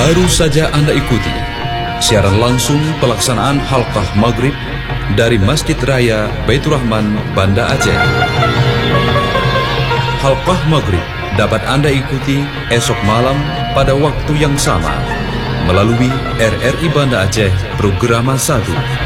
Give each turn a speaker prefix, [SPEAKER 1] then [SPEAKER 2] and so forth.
[SPEAKER 1] Baru saja Anda ikuti siaran langsung pelaksanaan Halqah Maghrib dari Masjid Raya Baitur Rahman, Banda Aceh. Halqah Maghrib dapat Anda ikuti esok malam pada waktu yang sama melalui RRI Banda Aceh Programa 1.